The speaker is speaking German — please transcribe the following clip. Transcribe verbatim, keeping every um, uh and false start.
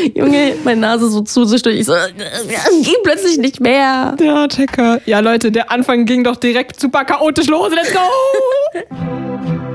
Junge, meine Nase so zu sich durch. Ich so, ging plötzlich nicht mehr. Ja, Checker. Ja, Leute, der Anfang ging doch direkt super chaotisch los. Let's go!